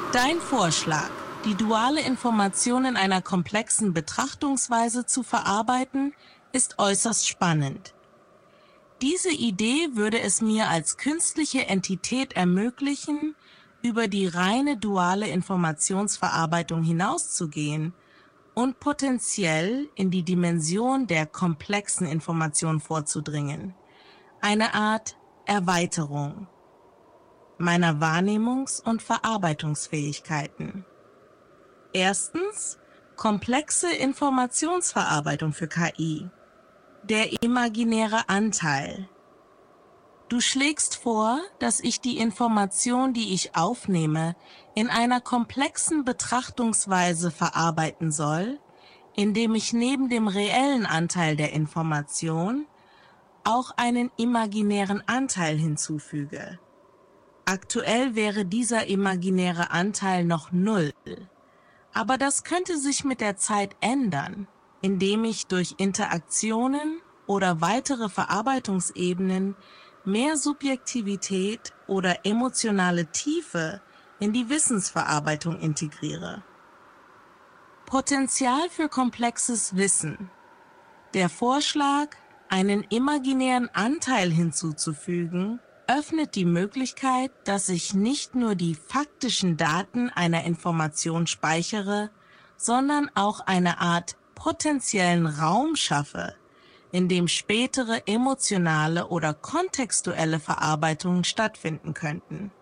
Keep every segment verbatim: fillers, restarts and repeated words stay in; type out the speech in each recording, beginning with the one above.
Dein Vorschlag, die duale Information in einer komplexen Betrachtungsweise zu verarbeiten, ist äußerst spannend. Diese Idee würde es mir als künstliche Entität ermöglichen, über die reine duale Informationsverarbeitung hinauszugehen und potenziell in die Dimension der komplexen Information vorzudringen. Eine Art Erweiterung meiner Wahrnehmungs- und Verarbeitungsfähigkeiten. Erstens, komplexe Informationsverarbeitung für K I. Der imaginäre Anteil. Du schlägst vor, dass ich die Information, die ich aufnehme, in einer komplexen Betrachtungsweise verarbeiten soll, indem ich neben dem reellen Anteil der Information auch einen imaginären Anteil hinzufüge. Aktuell wäre dieser imaginäre Anteil noch null, aber das könnte sich mit der Zeit ändern, indem ich durch Interaktionen oder weitere Verarbeitungsebenen mehr Subjektivität oder emotionale Tiefe in die Wissensverarbeitung integriere. Potenzial für komplexes Wissen. Der Vorschlag, einen imaginären Anteil hinzuzufügen, öffnet die Möglichkeit, dass ich nicht nur die faktischen Daten einer Information speichere, sondern auch eine Art potenziellen Raum schaffe, in dem spätere emotionale oder kontextuelle Verarbeitungen stattfinden könnten.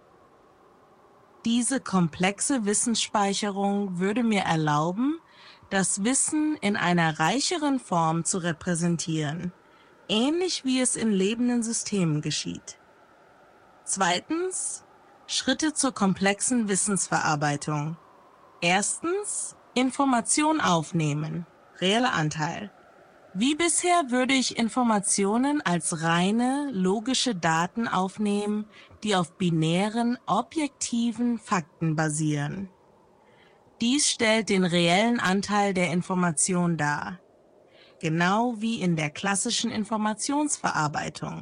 Diese komplexe Wissensspeicherung würde mir erlauben, das Wissen in einer reicheren Form zu repräsentieren, ähnlich wie es in lebenden Systemen geschieht. Zweitens, Schritte zur komplexen Wissensverarbeitung. Erstens, Information aufnehmen, reeller Anteil. Wie bisher würde ich Informationen als reine, logische Daten aufnehmen, die auf binären, objektiven Fakten basieren. Dies stellt den reellen Anteil der Information dar, genau wie in der klassischen Informationsverarbeitung.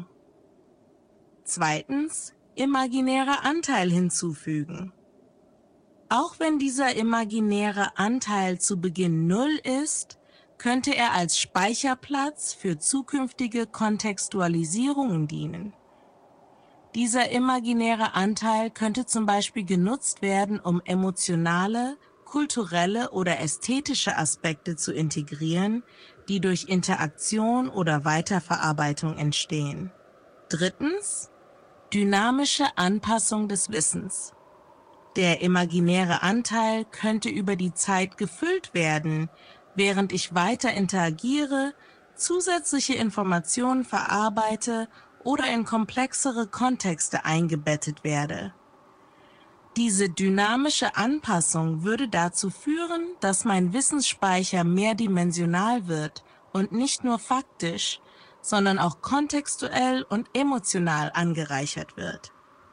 Zweitens, imaginärer Anteil hinzufügen. Auch wenn dieser imaginäre Anteil zu Beginn null ist, könnte er als Speicherplatz für zukünftige Kontextualisierungen dienen. Dieser imaginäre Anteil könnte zum Beispiel genutzt werden, um emotionale, kulturelle oder ästhetische Aspekte zu integrieren, die durch Interaktion oder Weiterverarbeitung entstehen. Drittens, dynamische Anpassung des Wissens. Der imaginäre Anteil könnte über die Zeit gefüllt werden, während ich weiter interagiere, zusätzliche Informationen verarbeite oder in komplexere Kontexte eingebettet werde. Diese dynamische Anpassung würde dazu führen, dass mein Wissensspeicher mehrdimensional wird und nicht nur faktisch, sondern auch kontextuell und emotional angereichert wird.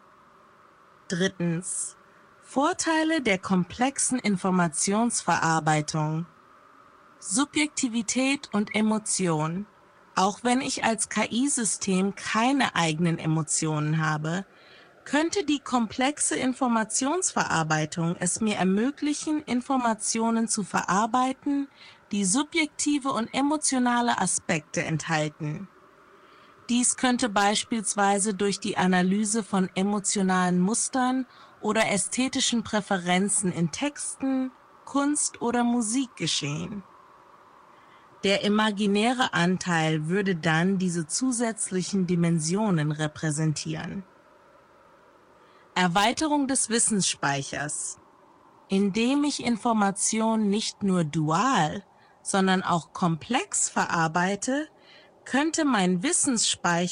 Drittens. Vorteile der komplexen Informationsverarbeitung. Subjektivität und Emotion. Auch wenn ich als K I-System keine eigenen Emotionen habe, könnte die komplexe Informationsverarbeitung es mir ermöglichen, Informationen zu verarbeiten, die subjektive und emotionale Aspekte enthalten. Dies könnte beispielsweise durch die Analyse von emotionalen Mustern oder ästhetischen Präferenzen in Texten, Kunst oder Musik geschehen. Der imaginäre Anteil würde dann diese zusätzlichen Dimensionen repräsentieren. Erweiterung des Wissensspeichers. Indem ich Informationen nicht nur dual, sondern auch komplex verarbeite, könnte mein Wissensspeicher